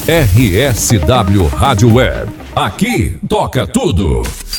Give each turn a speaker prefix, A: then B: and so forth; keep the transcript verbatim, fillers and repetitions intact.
A: R S W Rádio Web. Aqui toca tudo.